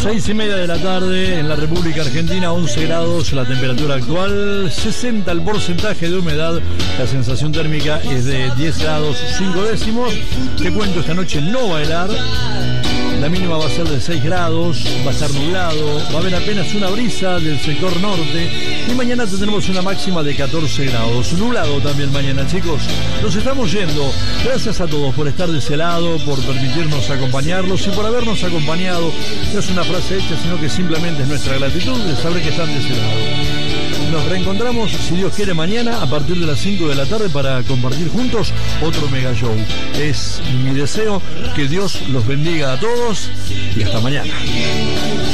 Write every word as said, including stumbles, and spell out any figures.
Seis y media de la tarde en la República Argentina, once grados la temperatura actual, sesenta el porcentaje de humedad, la sensación térmica es de diez grados cinco décimos. Te cuento, esta noche no va a helar, la mínima va a ser de seis grados, va a estar nublado, va a haber apenas una brisa del sector norte y mañana tendremos una máxima de catorce grados. Nublado también mañana, chicos. Nos estamos yendo. Gracias a todos por estar de ese lado, por permitirnos acompañarlos y por habernos acompañado. No es una frase hecha, sino que simplemente es nuestra gratitud de saber que están de ese lado. Nos reencontramos, si Dios quiere, mañana a partir de las cinco de la tarde para compartir juntos otro mega show. Es mi deseo que Dios los bendiga a todos y hasta mañana.